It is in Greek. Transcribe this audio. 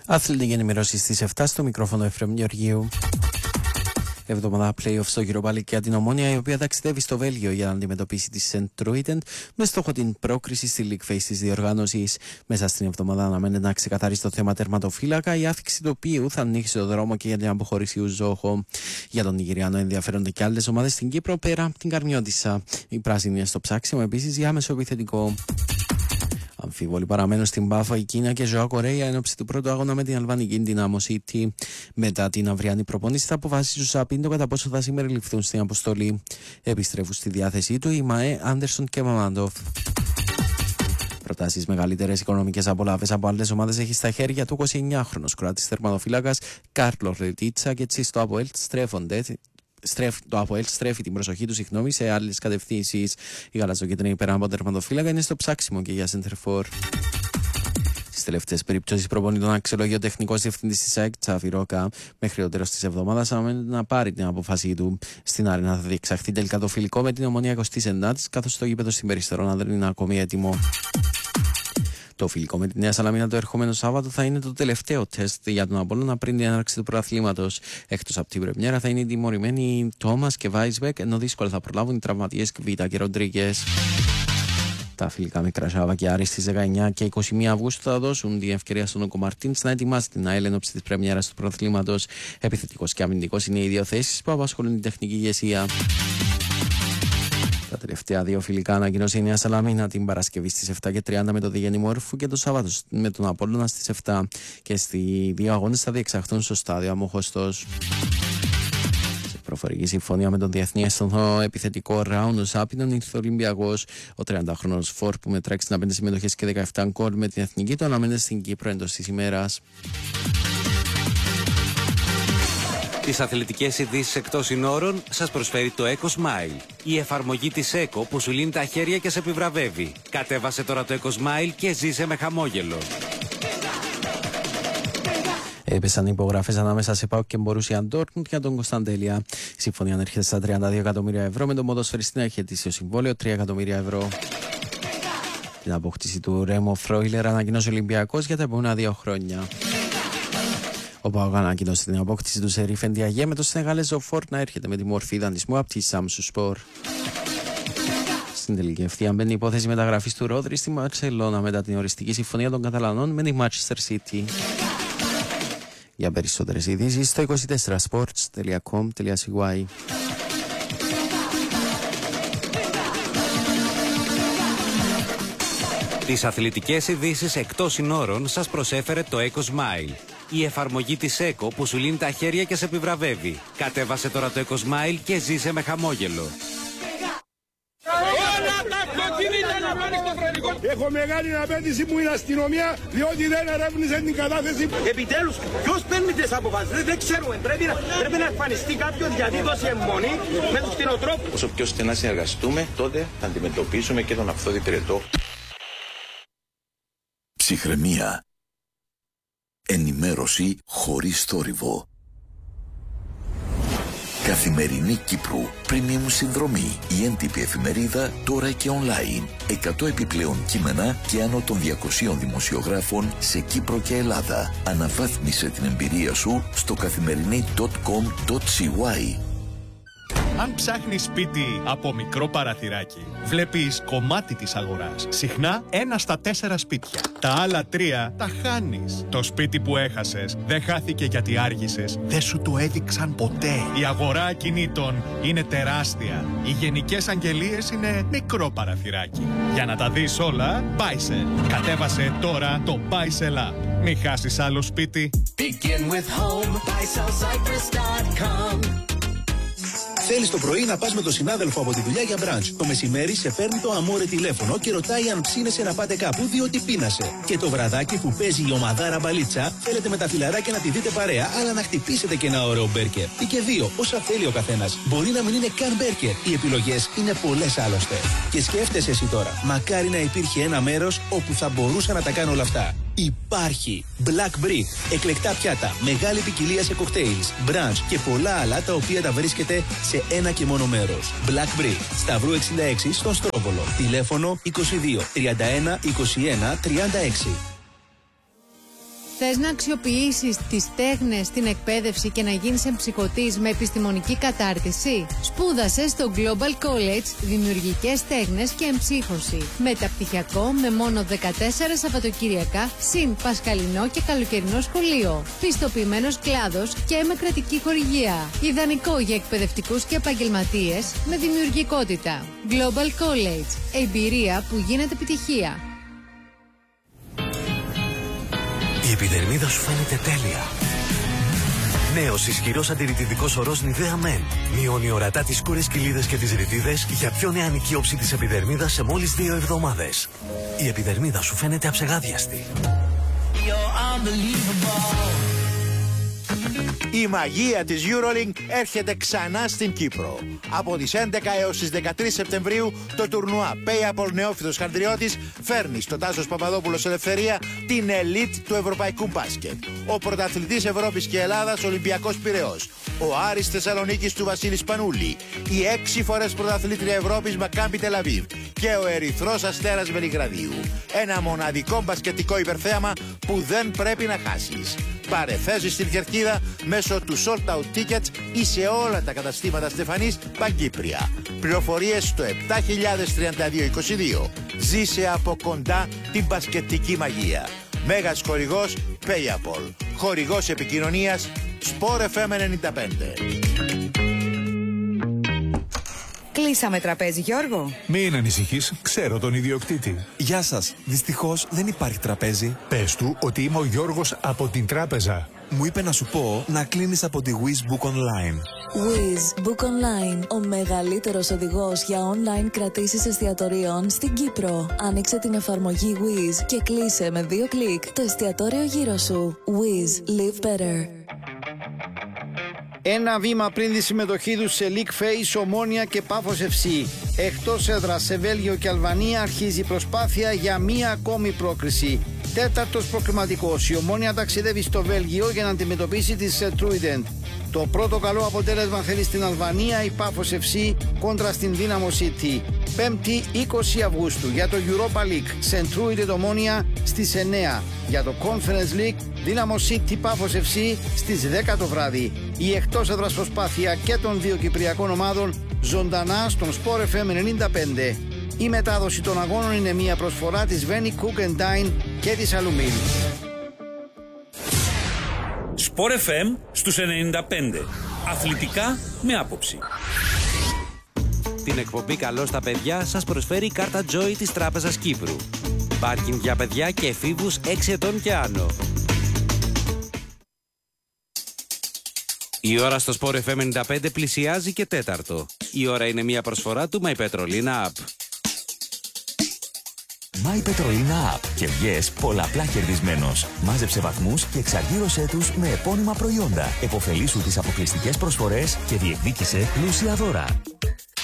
Αθλητική ενημέρωση στις 7 στο μικρόφωνο Εφραίμ Γεωργίου. Εβδομάδα play-off στο Europa League για την Ομόνοια, η οποία ταξιδεύει στο Βέλγιο για να αντιμετωπίσει τη St. Truiden με στόχο την πρόκριση στη League Phase της διοργάνωσης. Μέσα στην εβδομάδα αναμένεται να ξεκαθαρίσει το θέμα τερματοφύλακα, η άφηξη του οποίου θα ανοίξει το δρόμο και για την αποχώρηση Ουζόχο. Για τον Νιγηριανό ενδιαφέρονται και άλλες ομάδες στην Κύπρο πέρα από την Καρμιώτισσα. Η πράσινη είναι στο ψάξιμο επίσης για μεσοεπιθετικό. Αμφίβολοι παραμένουν στην Πάφα η Κίνα και Ζωά Κορέα εν ώψη του πρώτου αγώνα με την αλβανική Dinamo City. Μετά την αυριανή προπόνηση θα αποφασίσει ο Σαπίντο κατά πόσο θα συμμεριληφθούν στην αποστολή. Επιστρέφουν στη διάθεσή του οι Μαέ, Άντερσον και Μαμάντοφ. Προτάσεις μεγαλύτερες οικονομικές απολαύες από άλλες ομάδες έχει στα χέρια του 29χρονος Κροάτης τερματοφύλακας Κάρλο Ρετίτσα και έτσι στο ΑΠΟΕΛ στρέφονται. Το ΑΠΟΕΛ στρέφει την προσοχή του συγγνώμη σε άλλες κατευθύνσεις. Η γαλαζοκίτρινη πέρα από τερματοφύλακα είναι στο ψάξιμο και για σεντερφόρ. Στις τελευταίες περιπτώσεις προπονητών αξιολογεί ο τεχνικός διευθυντής της ΑΕΚ Τσάβη Ρόκα. Μέχρι το τέλος της εβδομάδας αναμένεται να πάρει την απόφασή του. Στην Άρενα θα διεξαχθεί τελικά το φιλικό με την Ομονία 29, καθώς το γήπεδο στην Περιστερώνα δεν είναι ακόμη έτοιμο. Το φιλικό με τη Νέα Σαλαμίνα το ερχόμενο Σάββατο θα είναι το τελευταίο τεστ για τον Απόλλωνα πριν την έναρξη του πρωταθλήματος. Εκτός από την πρεμιέρα θα είναι οι τιμωρημένοι Τόμας και Βάισμπεκ, ενώ δύσκολα θα προλάβουν οι τραυματίες Κβίτα και Ροντρίγκες. Τα φιλικά με Κρασάβα και Άρη στις 19 και 21 Αυγούστου θα δώσουν την ευκαιρία στον Όκο Μαρτίνς να ετοιμάσει την ΑΕΛ ενόψει της πρεμιέρας του πρωταθλήματος. Επιθετικός και αμυντικός είναι οι δύο θέσεις που απασχολούν την τεχνική ηγεσία. Τα τελευταία δύο φιλικά ανακοινώσει η Νέα Σαλαμίνα την Παρασκευή στις 7:30 με το Διγέννη Μόρφου και το Σάββατο με τον Απόλλωνα στις 7. Και στις δύο αγώνες θα διεξαχθούν στο στάδιο Αμοχωστός. Σε προφορική συμφωνία με τον διεθνή έσθονο επιθετικό Ράουνο Σάπινον ήρθε ο Ολυμπιακός. Ο 30χρονος Φορ που μετράει 65 συμμετοχές και 17 γκολ με την εθνική του αναμένεται στην Κύπρο εντός της ημέρας. Τις αθλητικές ειδήσεις εκτός συνόρων σας προσφέρει το Eco Smile. Η εφαρμογή της Eco που σου λύνει τα χέρια και σε επιβραβεύει. Κατέβασε τώρα το Eco Smile και ζήσε με χαμόγελο. Έπεσαν υπογραφές ανάμεσα σε ΠΑΟΚ και Μπορούσια Ντόρτμουντ για τον Κωνσταντέλια. Η συμφωνία ανέρχεται στα 32 εκατομμύρια ευρώ, με τον ποδοσφαιριστή να έχει αιτήσει συμβόλαιο 3 εκατομμύρια ευρώ. Την απόκτηση του Ρέμο Φρόιλερ ανακοινώσει ο Ολυμπιακός για τα επόμενα 2 χρόνια. Ο ΠΑΟΚ ανακοινώσει την απόκτηση του Σερίφ Ενδιαγέ με το Σενεγάλεζο Φόρτ να έρχεται με τη μορφή δανεισμού από τη Σάμσου Σπορ. Στην τελική ευθεία μπαίνει η υπόθεση μεταγραφής του Ρόδρυ στη Μπαρσελόνα μετά την οριστική συμφωνία των Καταλανών με τη Manchester City. Για περισσότερες ειδήσεις στο 24sports.com.cy. Τις αθλητικές ειδήσεις εκτός συνόρων σας προσέφερε το Eco Smile. Η εφαρμογή της Eco που σου λύνει τα χέρια και σε επιβραβεύει. Κατέβασε τώρα το Eco Smile και ζήσε με χαμόγελο. Έχω μεγάλη απέτηση που είναι αστυνομία, διότι δεν ερεύνησε την κατάθεση. Επιτέλους, ποιος παίρνει τις αποφάσεις, δεν ξέρουμε. Πρέπει να εμφανιστεί κάποιος γιατί δώσει αιμονή με τους κτηνοτρόφους. Όσο πιο στενά συνεργαστούμε, τότε θα αντιμετωπίσουμε και τον αυθόδη πυρετό. Ψυχραιμία. Ενημέρωση χωρίς θόρυβο. Καθημερινή Κύπρου. Premium συνδρομή. Η έντυπη εφημερίδα τώρα και online. 100 επιπλέον κείμενα και άνω των 200 δημοσιογράφων σε Κύπρο και Ελλάδα. Αναβάθμισε την εμπειρία σου στο καθημερινή.com.cy. Αν ψάχνεις σπίτι από μικρό παραθυράκι, βλέπεις κομμάτι της αγοράς. Συχνά 1 στα 4 σπίτια. Τα άλλα 3 τα χάνεις. Το σπίτι που έχασες δεν χάθηκε γιατί άργησες. Δεν σου το έδειξαν ποτέ. Η αγορά ακινήτων είναι τεράστια. Οι γενικές αγγελίες είναι μικρό παραθυράκι. Για να τα δεις όλα, Buysell. Κατέβασε τώρα το Buysell app. Μην χάσεις άλλο σπίτι. Begin with home, BuySellCyprus.com. Θέλεις το πρωί να πας με τον συνάδελφο από τη δουλειά για μπραντς. Το μεσημέρι σε παίρνει το αμόρε τηλέφωνο και ρωτάει αν ψήνεσαι να πάτε κάπου διότι πείνασε. Και το βραδάκι που παίζει η ομαδάρα μπαλίτσα, θέλετε με τα φιλαράκια να τη δείτε παρέα, αλλά να χτυπήσετε και ένα ωραίο μπέρκερ. Ή και 2, όσα θέλει ο καθένας. Μπορεί να μην είναι καν μπέρκερ. Οι επιλογές είναι πολλές άλλωστε. Και σκέφτεσαι εσύ τώρα, μακάρι να υπήρχε ένα μέρος όπου θα μπορούσα να τα κάνω όλα αυτά. Υπάρχει Black Brick, εκλεκτά πιάτα, μεγάλη ποικιλία σε κοκτέιλς, μπραντς και πολλά άλλα τα οποία τα βρίσκεται σε ένα και μόνο μέρος. Black Brick, Σταυρού 66 στον Στρόβολο. Τηλέφωνο 22 31 21 36. Θες να αξιοποιήσεις τις τέχνες στην εκπαίδευση και να γίνεις εμψυχωτής με επιστημονική κατάρτιση? Σπούδασε στο Global College δημιουργικές τέχνες και εμψύχωση. Μεταπτυχιακό με μόνο 14 Σαββατοκύριακα, συν πασχαλινό και καλοκαιρινό σχολείο. Πιστοποιημένος κλάδος και με κρατική χορηγία. Ιδανικό για εκπαιδευτικούς και επαγγελματίες με δημιουργικότητα. Global College. Εμπειρία που γίνεται επιτυχία. Η επιδερμίδα σου φαίνεται τέλεια. Νέος ισχυρός αντιρρητιδικός ορός Nivea Men. Μειώνει ορατά τις σκούρες κοιλίδες και τις ρητίδες για πιο νεανική όψη της επιδερμίδας σε μόλις 2 εβδομάδες. Η επιδερμίδα σου φαίνεται αψεγάδιαστη. Η μαγεία της EuroLink έρχεται ξανά στην Κύπρο. Από τις 11 έως τις 13 Σεπτεμβρίου το τουρνουά Payapol Νεόφυτος Χανδριώτης φέρνει στο Τάσος Παπαδόπουλος Ελευθερία την ελίτ του ευρωπαϊκού μπάσκετ. Ο πρωταθλητής Ευρώπης και Ελλάδας Ολυμπιακός Πειραιώς. Ο Άρης Θεσσαλονίκης του Βασίλη Σπανούλη. Η 6 φορές πρωταθλήτρια Ευρώπης Μακάμπι Τελαβίβ. Και ο Ερυθρός Αστέρας Βελιγραδίου. Ένα μοναδικό μπασκετικό υπερθέαμα που δεν πρέπει να χάσεις. Πάρε θέση στην κερκίδα μέσω του Sold Out Tickets ή σε όλα τα καταστήματα Στεφανής Παγκύπρια. Πληροφορίες στο 703222. Ζήσε από κοντά την μπασκετική μαγεία. Μέγας χορηγός Payapol. Χορηγός επικοινωνίας Sport FM 95. Κλείσαμε τραπέζι, Γιώργο. Μην ανησυχείς, ξέρω τον ιδιοκτήτη. Γεια σας, δυστυχώς δεν υπάρχει τραπέζι. Πες του ότι είμαι ο Γιώργος από την τράπεζα. Μου είπε να σου πω να κλείνεις από τη Wiz Book Online. Wiz Book Online, ο μεγαλύτερος οδηγός για online κρατήσεις εστιατορίων στην Κύπρο. Άνοιξε την εφαρμογή Wiz και κλείσε με 2 κλικ το εστιατόριο γύρω σου. Wiz, live better. Ένα βήμα πριν τη συμμετοχή τους σε League Face, Ομόνοια και Πάφος FC. Εκτός έδρας σε Βέλγιο και Αλβανία αρχίζει η προσπάθεια για μία ακόμη πρόκριση. Τέταρτος προκριματικός. Η Ομόνοια ταξιδεύει στο Βέλγιο για να αντιμετωπίσει τη Centruiden. Το πρώτο καλό αποτέλεσμα θέλει στην Αλβανία η Πάφος FC κόντρα στην Dynamo City. 5η 20 Αυγούστου για το Europa League. Centruiden Ομόνοια στις 9. Για το Conference League Dynamo City Πάφος FC στις 10 το βράδυ. Η εκτός έδρας προσπάθεια και των δύο κυπριακών ομάδων ζωντανά στον Sport FM 95. Η μετάδοση των αγώνων είναι μια προσφορά της Veni Cook and Dine και της Αλουμίλ. Sport FM στους 95. Αθλητικά με άποψη. Την εκπομπή «Καλό στα παιδιά» σας προσφέρει η κάρτα Joy της Τράπεζας Κύπρου. Πάρκινγκ για παιδιά και εφήβους 6 ετών και άνω. Η ώρα στο Sport FM 95 πλησιάζει και 4. Η ώρα είναι μια προσφορά του My Petrolina App. My Petrolina App και βγες πολλαπλά κερδισμένος. Μάζεψε βαθμούς και εξαργύρωσέ τους με επώνυμα προϊόντα. Εποφελήσου τις αποκλειστικές προσφορές και διεκδίκησε πλούσια δώρα.